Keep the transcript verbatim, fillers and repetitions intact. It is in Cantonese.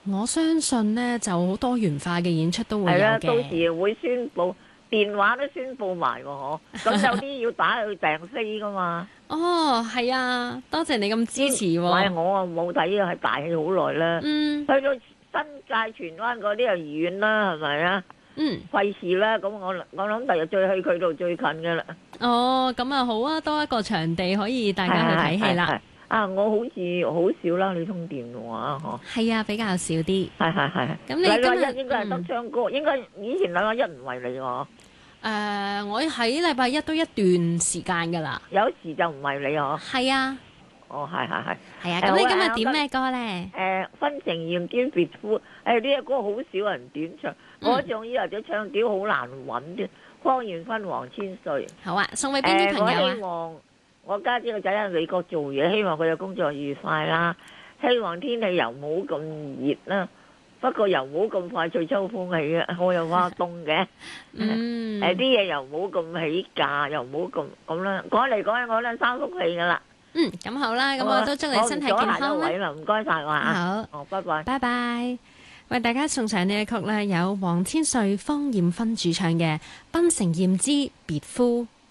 我相信呢就好多元化嘅演出都會有係啦，到嘅。 時會宣佈，電話都宣佈埋喎，嗬。咁有啲要打去訂飛噶嘛。 哦，係啊，多謝你咁支持唔係喎。 我啊冇睇啊，係大戲好耐啦。 嗯去到新界荃灣嗰啲又遠啦，係咪啊？ 嗯， 費事啦，咁我我諗第日再去佢度最近嘅啦。 哦，咁啊好啊，多一個場地可以大家去睇戲啦。 係啊，我好似好少啦，你通電話嗬。 係啊，比較少啲。 係係係。 咁你禮拜今日一應該係得唱歌，應該以前禮拜一唔係你喎， 誒，我喺禮拜一都一段時間噶啦。 有時就唔係你嗬。 係啊， 哦，係係係。 係啊。 誒咁你今好啊日點咩歌咧？ 誒，分情願兼別夫，誒呢隻歌好少人點唱，我仲以為咗唱調好難揾添。芳艷芬、黃千歲。 好啊，送俾邊啲誒，我朋友啊？ 希望我家姐個仔喺美國做嘢，希望佢嘅工作愉快啦。希望天氣又冇咁熱啦，不過又冇咁快吹秋風起啊！我又怕凍嘅。 嗯， 誒啲嘢又冇咁起價，又冇咁咁啦。講嚟講去，我都三福氣噶啦。 嗯，咁好啦，咁我都祝你身體健我唔阻康啦。 位啦，唔該晒我啊。 好， 哦，拜拜。 拜拜。為大家送上呢一曲咧，有黃千穗、芳艷芬主唱嘅《檳城艷之別夫》。